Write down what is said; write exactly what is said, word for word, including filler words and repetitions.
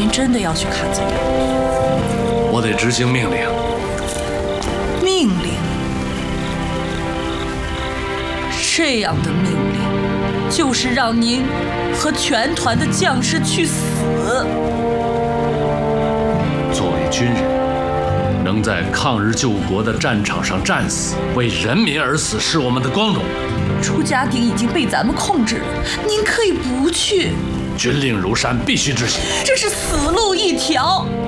您真的要去卡泽亚？ 我得执行命令。 命令？这样的命令，就是让您和全团的将士去死。 作为军人，能在抗日救国的战场上战死，为人民而死，是我们的光荣。 朱家鼎已经被咱们控制了，您可以不去。 军令如山，必须执行。 这是死路一条。